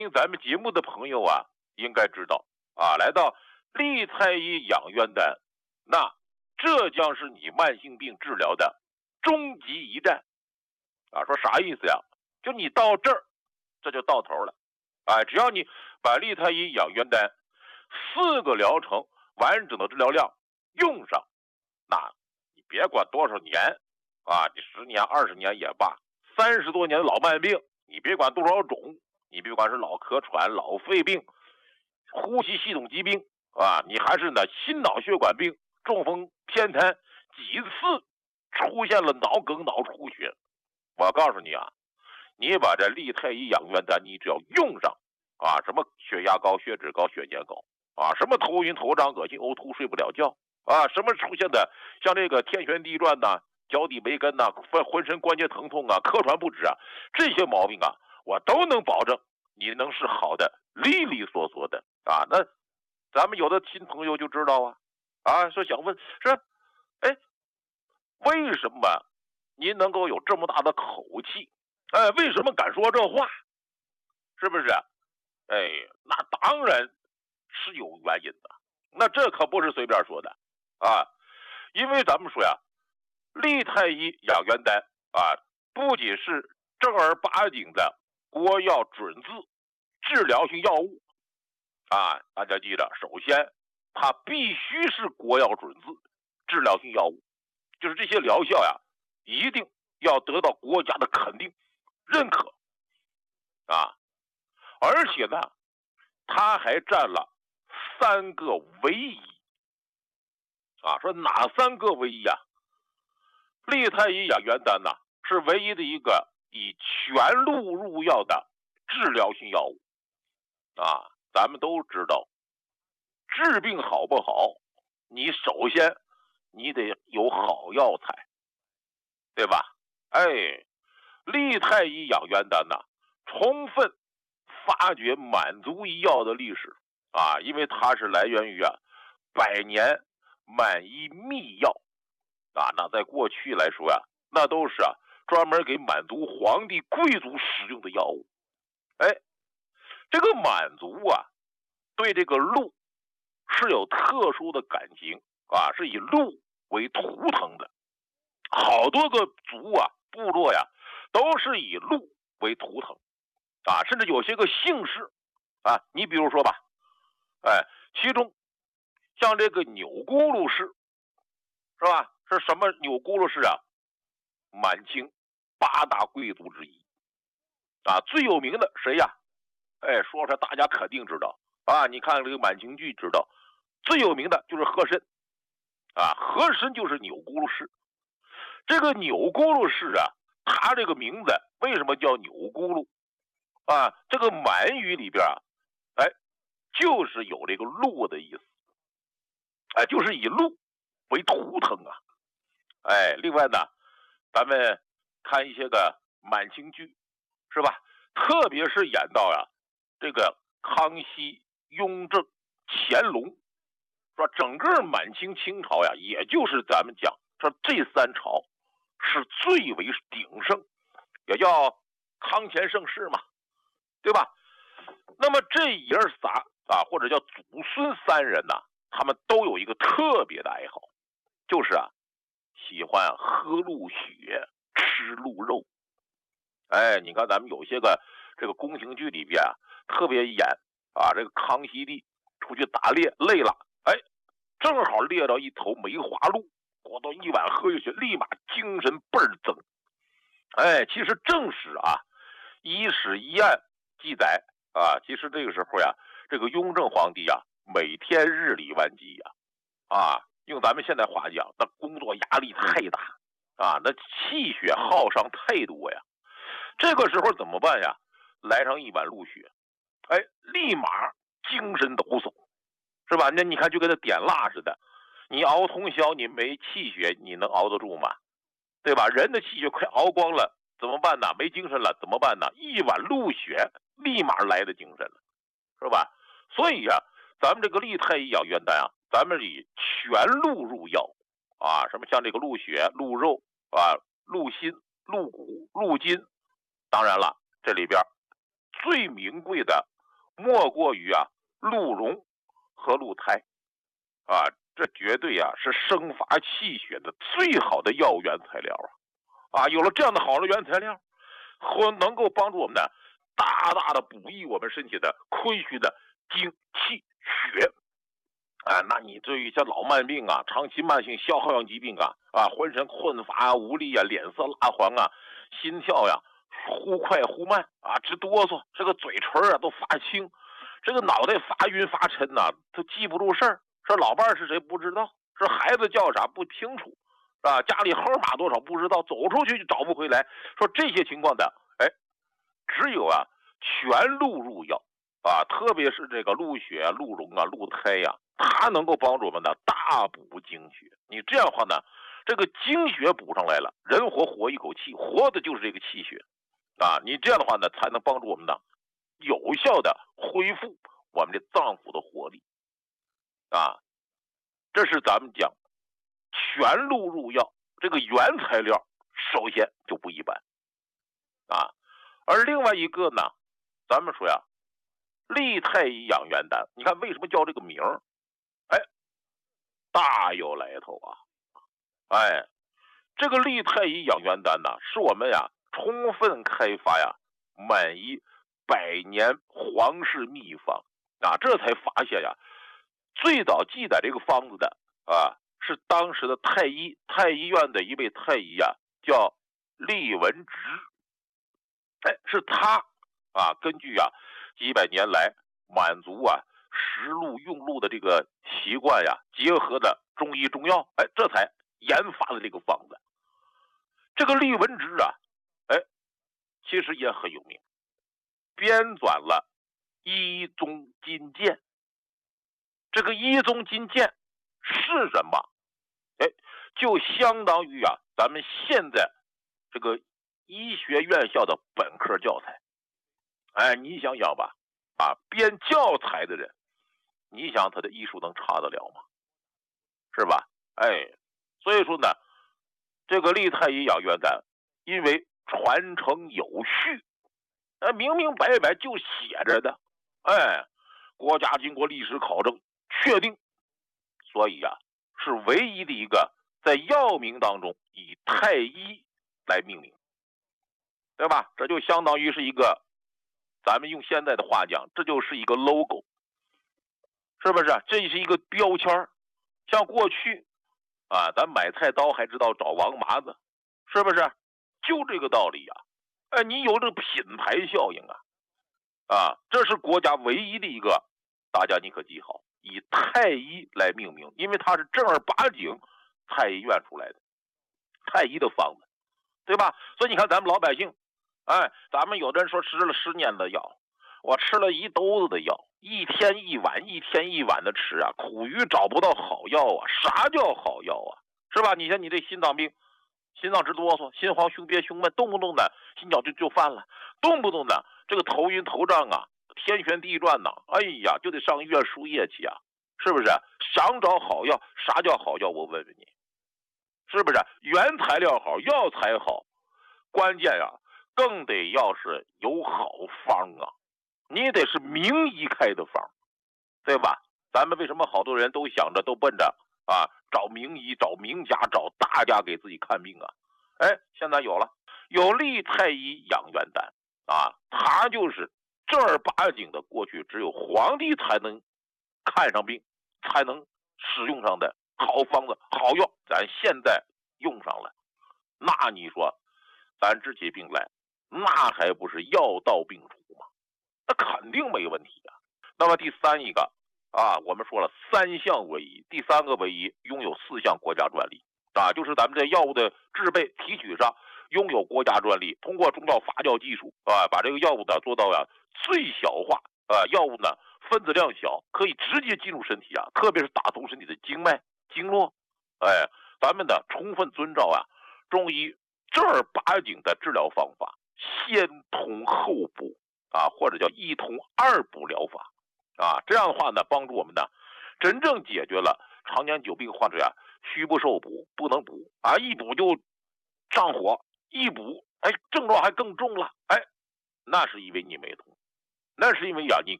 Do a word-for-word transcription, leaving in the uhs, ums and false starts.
听咱们节目的朋友啊，应该知道啊，来到利太医养元丹，那这将是你慢性病治疗的终极一战啊。说啥意思呀？就你到这儿，这就到头了。哎，只要你把利太医养元丹四个疗程完整的治疗量用上，那你别管多少年啊，你十年、二十年也罢，三十多年的老慢病，你别管多少种，你别管是老咳喘、老肺病、呼吸系统疾病啊，你还是呢心脑血管病、中风、偏瘫，几次出现了脑梗、脑出血，我告诉你啊，你把这利太医养元丹，你只要用上啊，什么血压高、血脂高、血粘高啊，什么头晕头胀、恶心呕吐、睡不了觉啊，什么出现的像这个天旋地转呐、脚底没根呐、浑身关节疼痛啊、咳喘不止啊，这些毛病啊，我都能保证你能是好的利利索索的啊。那咱们有的新朋友就知道啊，啊，说想问是，哎，为什么您能够有这么大的口气？哎，为什么敢说这话？是不是？哎，那当然是有原因的。那这可不是随便说的啊，因为咱们说呀，利太医养元丹啊，不仅是正儿八经的国药准字治疗性药物啊，大家记着，首先它必须是国药准字治疗性药物，就是这些疗效呀，一定要得到国家的肯定认可啊，而且呢，它还占了三个唯一啊，说哪三个唯一啊？利太医养元丹呢，是唯一的一个以全鹿入药的治疗性药物啊。咱们都知道，治病好不好，你首先你得有好药材，对吧？哎，利太医养元丹呢，充分发掘满族医药的历史啊，因为它是来源于啊百年满医秘药啊，那在过去来说啊，那都是啊专门给满族皇帝贵族使用的药物。哎，这个满族啊，对这个鹿是有特殊的感情啊，是以鹿为图腾的。好多个族啊、部落呀，都是以鹿为图腾啊，甚至有些个姓氏啊，你比如说吧，哎，其中像这个钮钴禄氏，是吧？是什么钮钴禄氏啊？满清八大贵族之一啊，最有名的谁呀？哎，说出来大家肯定知道啊！你看这个满清剧知道，最有名的就是和珅啊，和珅就是钮钴禄氏。这个钮钴禄氏啊，他这个名字为什么叫钮钴禄啊？这个满语里边啊，哎，就是有这个鹿的意思，哎，就是以鹿为图腾啊。哎，另外呢，咱们看一些个满清剧，是吧？特别是演到呀、啊，这个康熙、雍正、乾隆，说整个满清清朝呀，也就是咱们讲说这三朝是最为鼎盛，也叫康乾盛世嘛，对吧？那么这爷儿仨啊，或者叫祖孙三人呐、啊，他们都有一个特别的爱好，就是啊，喜欢喝鹿血、吃鹿肉。哎，你看咱们有些个这个宫廷剧里边啊，特别演啊，这个康熙帝出去打猎累了，哎，正好猎到一头梅花鹿，果断一碗喝下去，立马精神倍儿增。哎，其实正史啊，一史一案记载啊，其实这个时候呀，这个雍正皇帝呀，每天日理万机呀，啊，用咱们现在话讲，那工作压力太大啊，那气血耗伤太多呀。这个时候怎么办呀？来上一碗鹿血，哎，立马精神抖擞，是吧？那你看就跟那点蜡似的，你熬通宵，你没气血，你能熬得住吗？对吧？人的气血快熬光了，怎么办呢？没精神了，怎么办呢？一碗鹿血，立马来的精神了，是吧？所以呀、啊，咱们这个利太医养元丹啊，咱们以全鹿入药啊，什么像这个鹿血、鹿肉啊、鹿心、鹿骨、鹿筋。当然了，这里边最名贵的莫过于啊鹿茸和鹿胎啊，这绝对啊是生发气血的最好的药物原材料啊！啊，有了这样的好的原材料，和能够帮助我们呢大大的补益我们身体的亏虚的精气血啊。那你对于像老慢病啊、长期慢性消耗性疾病啊啊，浑身困乏无力啊、脸色蜡黄啊、心跳呀、忽快忽慢啊、直哆嗦，这个嘴唇啊都发青，这个脑袋发晕发沉呐、啊，都记不住事儿，说老伴是谁不知道，说孩子叫啥不清楚，啊，家里号码多少不知道，走出去就找不回来。说这些情况的，哎，只有啊全鹿入药啊，特别是这个鹿血、鹿茸啊、鹿胎呀、啊，它能够帮助我们呢大补精血。你这样的话呢，这个精血补上来了，人活活一口气，活的就是这个气血啊。你这样的话呢，才能帮助我们呢有效的恢复我们的脏腑的活力啊。这是咱们讲全鹿入药这个原材料，首先就不一般啊。而另外一个呢，咱们说呀，利太医养元丹，你看为什么叫这个名儿？哎，大有来头啊！哎，这个利太医养元丹呢，是我们呀充分开发呀满医百年皇室秘方啊，这才发现呀，最早记载这个方子的啊，是当时的太医太医院的一位太医呀，叫厉文直。哎，是他啊，根据啊几百年来满族啊食禄用禄的这个习惯呀，结合的中医中药，哎，这才研发的这个方子。这个厉文直啊，哎，其实也很有名，编纂了《医宗金鉴》。这个《医宗金鉴》是什么？哎，就相当于啊咱们现在这个医学院校的本科教材。哎，你想想吧，啊，编教材的人，你想他的医术能差得了吗？是吧？哎，所以说呢，这个利太医养元丹，因为传承有序，哎，明明白白就写着的，哎，国家经过历史考证确定，所以啊，是唯一的一个在药名当中以太医来命名，对吧？这就相当于是一个，咱们用现在的话讲，这就是一个 logo， 是不是？这是一个标签。像过去啊，咱买菜刀还知道找王麻子，是不是？就这个道理呀、啊。哎，你有这个品牌效应啊，啊，这是国家唯一的一个，大家你可记好，以太医来命名，因为它是正儿八经太医院出来的太医的方子，对吧？所以你看咱们老百姓，哎，咱们有的人说吃了十年的药，我吃了一兜子的药，一天一碗，一天一碗的吃啊，苦于找不到好药啊。啥叫好药啊？是吧？你像你这心脏病，心脏直哆嗦，心慌胸憋胸闷，动不动的心绞就就犯了，动不动的这个头晕头胀啊，天旋地转呐，哎呀，就得上医院输液去啊，是不是？想找好药，啥叫好药？我问问你，是不是？原材料好，药材好，关键呀、啊，更得要是有好方啊，你得是名医开的方，对吧？咱们为什么好多人都想着都奔着啊找名医、找名家、找大家给自己看病啊？哎，现在有了，有利太医养元丹啊，它就是正儿八经的，过去只有皇帝才能看上病，才能使用上的好方子、好药，咱现在用上了，那你说咱治起病来，那还不是药到病除吗？那肯定没问题啊。那么第三一个啊，我们说了三项唯一，第三个唯一拥有四项国家专利啊，就是咱们这药物的制备提取上拥有国家专利，通过中药发酵技术啊，把这个药物呢做到呀最小化啊，药物呢分子量小，可以直接进入身体啊，特别是打通身体的经脉经络。哎，咱们呢充分遵照啊中医正儿八经的治疗方法，先通后补啊，或者叫一通二补疗法啊，这样的话呢，帮助我们呢真正解决了常年久病患者呀虚不受补，不能补啊，一补就上火，一补哎症状还更重了，哎，那是因为你没通，那是因为呀你